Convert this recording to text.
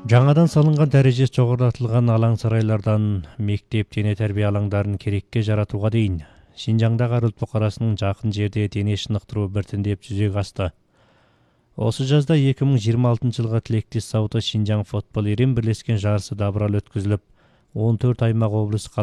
Жаңадан салынған дәрежесі жоғарылатылған алаң сарайлардан мектеп, дене тәрбие алаңдарын керекке жаратуға дейін Шинжаңдағы ұлт бұқарасының жақын жерде дене шынықтыру біртіндеп жүзеге асты. Осы жазда 2026 жылға тілектес зауыты Шинжаң футбол ерен бірлескен жарысы дабыралы өткізіліп, 14 аймақ облыс